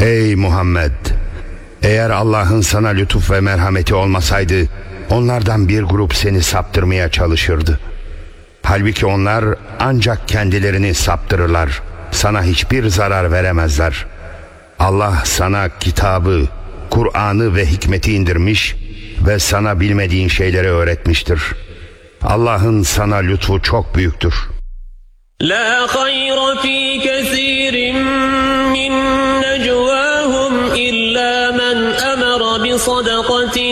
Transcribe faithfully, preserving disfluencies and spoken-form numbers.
Ey Muhammed! Eğer Allah'ın sana lütuf ve merhameti olmasaydı, onlardan bir grup seni saptırmaya çalışırdı. Halbuki onlar ancak kendilerini saptırırlar. Sana hiçbir zarar veremezler. Allah sana kitabı, Kur'an'ı ve hikmeti indirmiş ve sana bilmediğin şeyleri öğretmiştir. Allah'ın sana lütfu çok büyüktür. La hayra fi kesirin min necvahum illa men emara bi sadaqatin